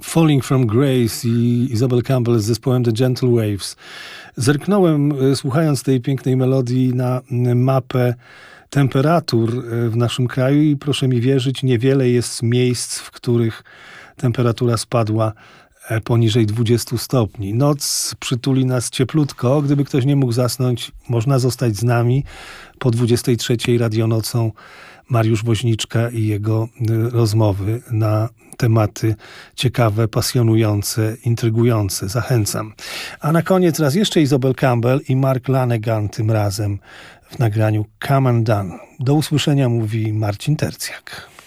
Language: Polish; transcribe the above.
Falling from Grace i Isobel Campbell z zespołem The Gentle Waves. Zerknąłem, słuchając tej pięknej melodii, na mapę temperatur w naszym kraju i proszę mi wierzyć, niewiele jest miejsc, w których temperatura spadła poniżej 20 stopni. Noc przytuli nas cieplutko. Gdyby ktoś nie mógł zasnąć, można zostać z nami. Po 23 radionocą Mariusz Woźniczka i jego rozmowy na tematy ciekawe, pasjonujące, intrygujące. Zachęcam. A na koniec raz jeszcze Isobel Campbell i Mark Lanegan, tym razem w nagraniu Come Undone. Do usłyszenia, mówi Marcin Tercjak.